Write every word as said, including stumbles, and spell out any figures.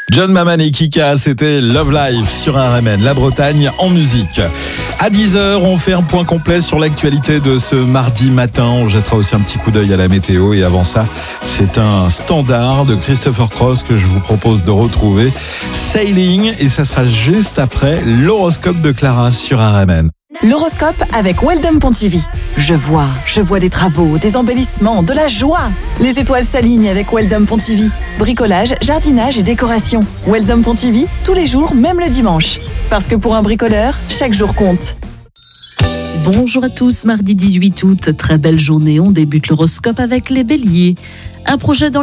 John Maman et Kika, c'était Love Life sur R M N, la Bretagne en musique. À dix heures, on fait un point complet sur l'actualité de ce mardi matin. On jettera aussi un petit coup d'œil à la météo. Et avant ça, c'est un standard de Christopher Cross que je vous propose de retrouver. Sailing, et ça sera juste après l'horoscope de Clara sur R M N. L'horoscope avec Weldom Pontivy. Je vois, je vois des travaux, des embellissements, de la joie. Les étoiles s'alignent avec Weldom Pontivy. Bricolage, jardinage et décoration. Weldom Pontivy, tous les jours, même le dimanche. Parce que pour un bricoleur, chaque jour compte. Bonjour à tous, mardi dix-huit août, très belle journée, on débute l'horoscope avec les béliers. Un projet dans